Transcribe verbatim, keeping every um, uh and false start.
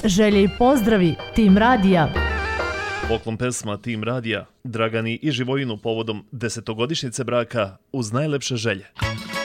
Želje i pozdravi Tim Radija. Poklon pesma Tim Radija, Dragani i Živojinu povodom desetogodišnjice braka uz najlepše želje.